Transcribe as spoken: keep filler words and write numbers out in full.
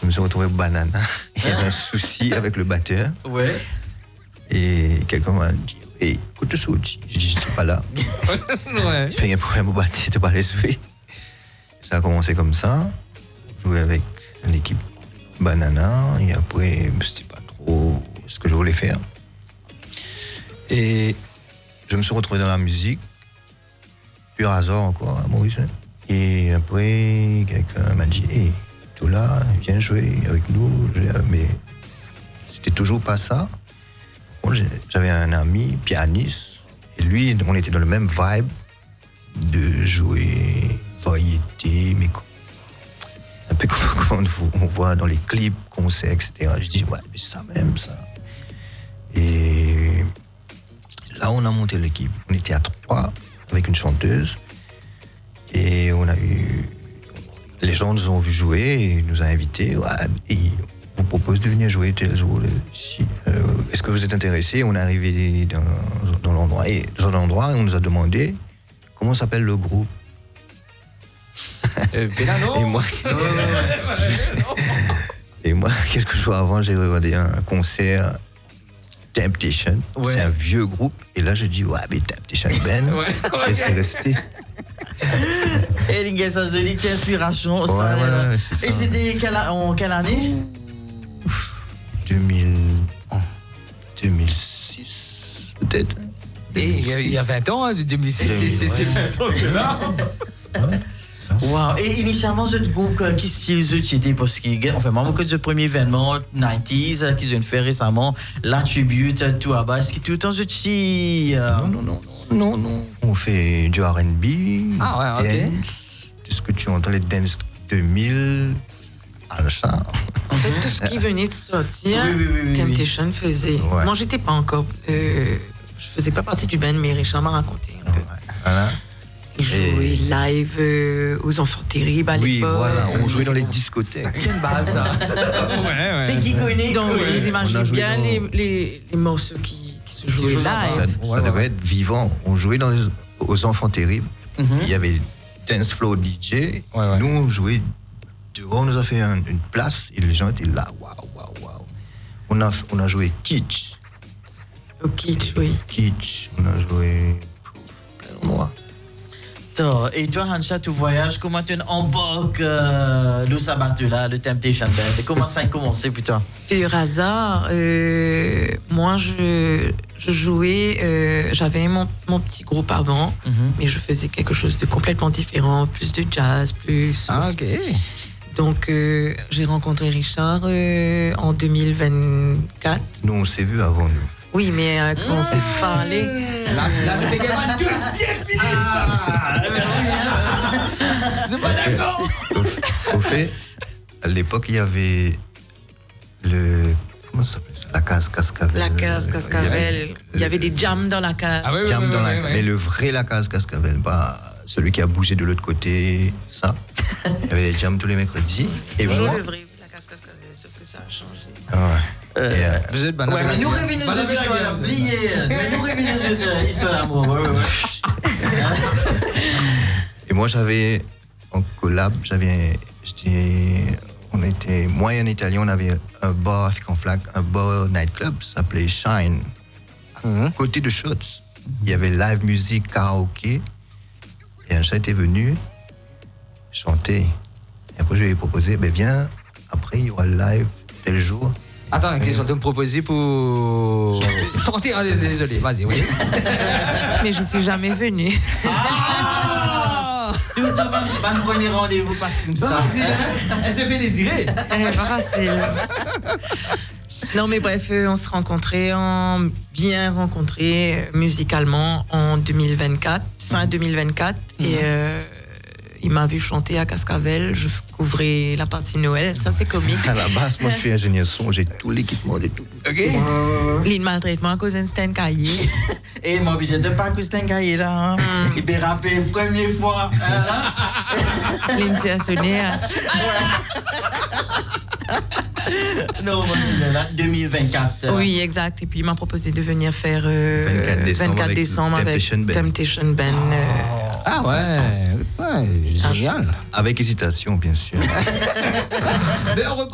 je me suis retrouvé au Banana. Il y avait un souci avec le batteur. Ouais. Et quelqu'un m'a dit, hey, écoute ce outil. J'ai dit, je suis pas là. Ouais. Il y a un problème au batteur, tu pas les jouer. Ça a commencé comme ça. Jouer avec l'équipe Banana. Et après, c'était pas trop ce que je voulais faire. Et je me suis retrouvé dans la musique. Pur hasard encore, à Maurice. Et après, quelqu'un m'a dit, hey, toi là, viens jouer avec nous. Mais c'était toujours pas ça. J'avais un ami pianiste. Et lui, on était dans le même vibe de jouer variété, mais un peu comme on voit dans les clips, concerts, et cetera. Je dis, ouais, mais c'est ça même, ça. Et là, on a monté l'équipe. On était à trois, avec une chanteuse. Et on a eu... Les gens nous ont vu jouer et nous ont invités. Ouais, et on vous propose de venir jouer tel jour. Si, euh, est-ce que vous êtes intéressés? On est arrivé dans, dans l'endroit. Et dans l'endroit, on nous a demandé comment s'appelle le groupe. Euh, Bellano. Et moi, et moi, quelques jours avant, j'ai regardé un concert Temptation. Ouais. C'est un vieux groupe. Et là, je dis, ouais, mais Temptation Ben. Ouais, ouais. Et c'est resté. Et les gars, ça se dit, inspiration. Ouais, ça, ouais, ouais, c'est ça. Et c'était quelle, en quelle année? deux mille, deux mille six, peut-être. Et il y a vingt ans, hein, deux mille six, c'est, c'est, c'est vingt ans que là. Wow. Et initialement, ce groupe, qui style était parce que, enfin, moi, que le premier événement, quatre-vingt-dix, qu'ils ont fait récemment, la tribute, tout à bas, est-ce que tout le temps, je suis. Euh... Non, non, non, non, non. On fait du R and B, ah, ouais, dance, tout ce que tu entends, les dance deux mille, à ça. En fait, tout ce qui venait de sortir, oui, oui, oui, oui, Temptation faisait. Ouais. Moi, j'étais pas encore. Euh, je faisais pas partie du band, mais Richard m'a raconté un peu. Ouais. Voilà. Il jouait et... live euh, aux Enfants Terribles à oui, l'époque. Oui, voilà, on jouait dans les discothèques. C'est une base, ça. ouais, ouais. C'est qui connaît. Donc, oui. vous imaginez bien dans... les, les, les morceaux qui, qui se jouaient live. Ça, ça ouais, devait ouais. être vivant. On jouait dans les, aux Enfants Terribles. Mm-hmm. Il y avait Dance Floor D J. Ouais, ouais. Nous, on jouait dehors. On nous a fait un, une place et les gens étaient là. Waouh, waouh, waouh. On a, on a joué Kitsch. Au Kitsch, oui. Kitsch. On a joué plein d'endroits. Et toi, Hansha, tu voyages, comment tu embarques euh, le sabbat là, le Temptation Band? Et comment ça a commencé plutôt? Pur hasard, euh, moi je, je jouais, euh, j'avais mon, mon petit groupe avant, mm-hmm. mais je faisais quelque chose de complètement différent, plus de jazz, plus. Ah, ok. Donc euh, j'ai rencontré Richard euh, en deux mille vingt-quatre. Nous, on s'est vus avant nous. Oui, mais euh, quand mmh. on s'est parlé. La, la Pégaman dossier fini. Ah, c'est pas d'accord. Au, au fait, à l'époque, il y avait le. Comment ça s'appelle ça? La case Cascavel. La case Cascavel. Il y avait des jams dans la case. Ah oui, oui, jams oui, dans oui, la case. Oui. Mais le vrai la case Cascavel, pas celui qui a bougé de l'autre côté, ça. Il y avait des jams tous les mercredis. Et oui, moi. le vrai, la case Cascavel, sauf que ça a changé. Ah ouais. Euh, euh, vous êtes banal. Ouais, mais nous revenons sur l'histoire d'amour. Mais nous revenons sur l'histoire d'amour. Ouais, ouais. Et moi, j'avais, en collab, j'avais, j'étais, on était, moi et un Italien, on avait un bar African Flag, un bar nightclub, ça s'appelait Shine. À mm-hmm. côté de Shots, il y avait live music, karaoké. Et un chat était venu chanter. Et après, je lui ai proposé, ben viens, après, il y aura le live tel jour. Attends, qu'est-ce qu'on te me proposer pour chanter? Désolé, vas-y, oui. Mais je suis jamais venue. Ah tout le temps, pas le premier rendez-vous passe comme ça. Elle se fait désirer. Elle est pas facile. Non, mais bref, on se rencontrait, en, bien rencontrés musicalement en deux mille vingt-quatre, fin deux mille vingt-quatre. Mm-hmm. Et euh, il m'a vu chanter à Cascavel, je couvrais la partie Noël, ça c'est comique. À la base, moi je suis ingénieur son, j'ai tout l'équipement, j'ai tout. Ok. L'île maltraitement à cause d'un Stan Caillé. Et moi, je ne pas que Stan Caillé là. Hein. Mm. Il peut rapper une première fois. Lindsay a sonné. Hein. Non, moi je suis là, deux mille vingt-quatre. Oui, exact. Et puis il m'a proposé de venir faire euh, vingt-quatre décembre, vingt-quatre décembre avec Temptation Ben. Temptation Ben. Oh. Euh, ah ouais, ouais, génial. Avec hésitation, bien sûr.